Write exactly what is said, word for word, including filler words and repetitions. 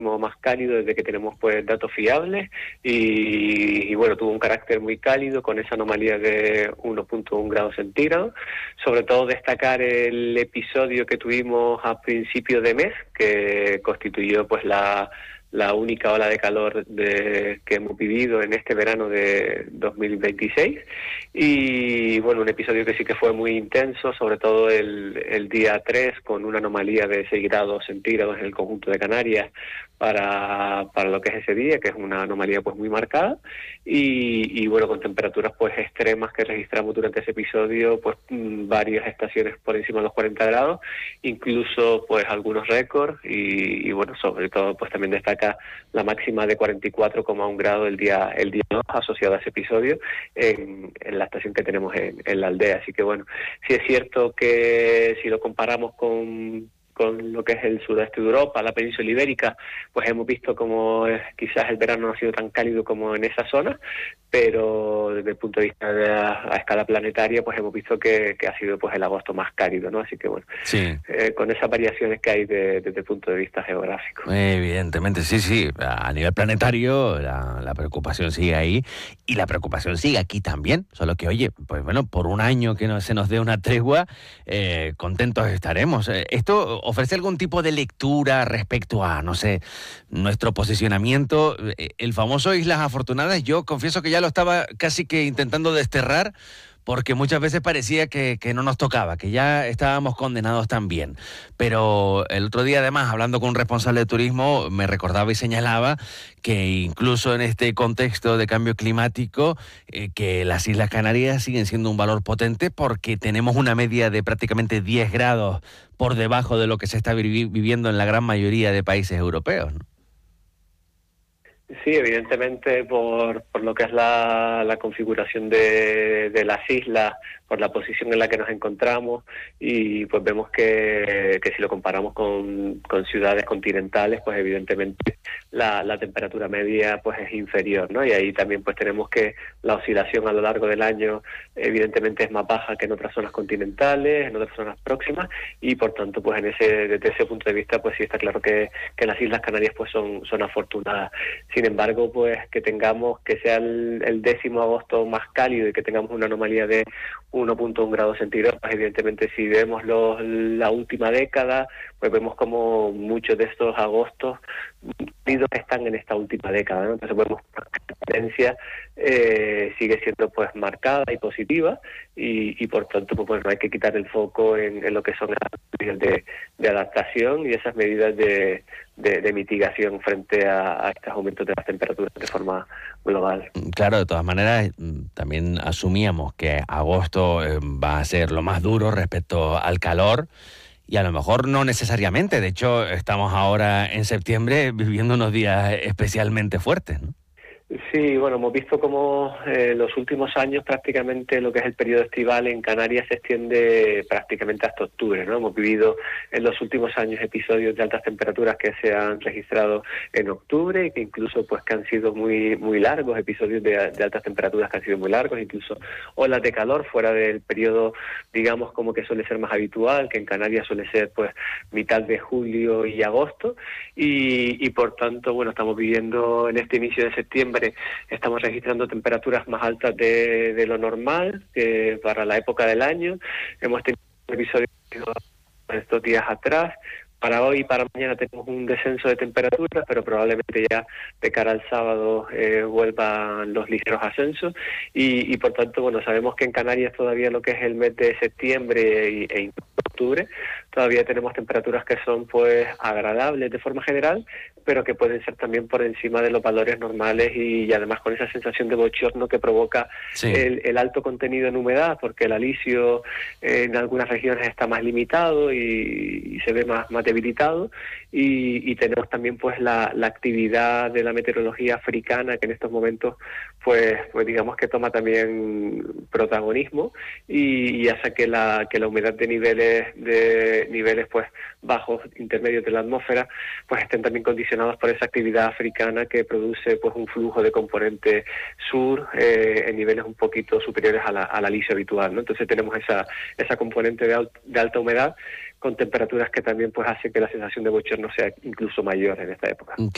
más cálido desde que tenemos pues datos fiables y, y bueno, tuvo un carácter muy cálido con esa anomalía de uno punto uno grados centígrados. Sobre todo destacar el episodio que tuvimos a principios de mes, que constituyó pues la la única ola de calor de, que hemos vivido en este verano de dos mil veintiséis, y bueno, un episodio que sí que fue muy intenso, sobre todo el, el día tres, con una anomalía de seis grados centígrados en el conjunto de Canarias para, para lo que es ese día, que es una anomalía pues muy marcada, y, y bueno, con temperaturas pues extremas que registramos durante ese episodio, pues varias estaciones por encima de los cuarenta grados, incluso pues algunos récords, y, y bueno, sobre todo pues también destaca la máxima de cuarenta y cuatro coma uno grados el día el día dos, asociado a ese episodio en, en la estación que tenemos en, en la aldea. Así que bueno, sí es cierto que si lo comparamos con con lo que es el sudeste de Europa, la península ibérica, pues hemos visto como eh, quizás el verano no ha sido tan cálido como en esa zona, pero desde el punto de vista de a, a escala planetaria, pues hemos visto que, que ha sido pues el agosto más cálido, ¿no? Así que bueno, sí. eh, con esas variaciones que hay de, desde el punto de vista geográfico. Evidentemente, sí, sí. A nivel planetario la, la preocupación sigue ahí y la preocupación sigue aquí también. Solo que, oye, pues bueno, por un año que no se nos dé una tregua, eh, contentos estaremos. ¿Esto ofrece algún tipo de lectura respecto a, no sé, nuestro posicionamiento? El famoso Islas Afortunadas, yo confieso que ya lo estaba casi que intentando desterrar, porque muchas veces parecía que, que no nos tocaba, que ya estábamos condenados también. Pero el otro día, además, hablando con un responsable de turismo, me recordaba y señalaba que incluso en este contexto de cambio climático, eh, que las Islas Canarias siguen siendo un valor potente porque tenemos una media de prácticamente diez grados por debajo de lo que se está vi- viviendo en la gran mayoría de países europeos, ¿no? Sí, evidentemente por, por lo que es la, la configuración de, de las islas, por la posición en la que nos encontramos, y pues vemos que, que si lo comparamos con, con ciudades continentales, pues evidentemente la, la temperatura media pues es inferior, ¿no? Y ahí también pues tenemos que la oscilación a lo largo del año evidentemente es más baja que en otras zonas continentales, en otras zonas próximas, y por tanto pues en ese desde ese punto de vista pues sí está claro que, que las Islas Canarias pues son, son afortunadas. Sin embargo, pues que tengamos, que sea el, el décimo agosto más cálido y que tengamos una anomalía de uno punto uno grados centígrados, pues evidentemente si vemos los, la última década, pues vemos como muchos de estos agostos están en esta última década, ¿no? Entonces vemos que la tendencia eh, sigue siendo pues marcada y positiva, y, y por tanto pues bueno, hay que quitar el foco en, en lo que son las medidas de, de adaptación y esas medidas de, de, de mitigación frente a, a estos aumentos de las temperaturas de forma global. Claro, de todas maneras, también asumíamos que agosto eh, va a ser lo más duro respecto al calor, y a lo mejor no necesariamente. De hecho, estamos ahora en septiembre viviendo unos días especialmente fuertes, ¿no? Sí, bueno, hemos visto como en eh, los últimos años prácticamente lo que es el periodo estival en Canarias se extiende prácticamente hasta octubre, ¿no? Hemos vivido en los últimos años episodios de altas temperaturas que se han registrado en octubre y que incluso pues que han sido muy muy largos, episodios de, de altas temperaturas que han sido muy largos, incluso olas de calor fuera del periodo, digamos, como que suele ser más habitual, que en Canarias suele ser pues mitad de julio y agosto, y, y por tanto, bueno, estamos viviendo en este inicio de septiembre estamos registrando temperaturas más altas de, de lo normal que para la época del año. Hemos tenido episodios estos días atrás. Para hoy y para mañana tenemos un descenso de temperaturas, pero probablemente ya de cara al sábado eh, vuelvan los ligeros ascensos, y, y por tanto, bueno, sabemos que en Canarias todavía lo que es el mes de septiembre y, e octubre, todavía tenemos temperaturas que son pues agradables de forma general, pero que pueden ser también por encima de los valores normales, y, y además con esa sensación de bochorno que provoca sí. el, el alto contenido en humedad, porque el alisio eh, en algunas regiones está más limitado y, y se ve más, más debilitado, y, y tenemos también pues la, la actividad de la meteorología africana que en estos momentos pues, pues digamos que toma también protagonismo, y, y hace que la que la humedad de niveles de niveles pues bajos intermedios de la atmósfera pues estén también condicionados por esa actividad africana que produce pues un flujo de componente sur eh, en niveles un poquito superiores a la, a la alisio habitual, ¿no? Entonces tenemos esa esa componente de, alt, de alta humedad con temperaturas que también pues hace que la sensación de bochorno sea incluso mayor en esta época.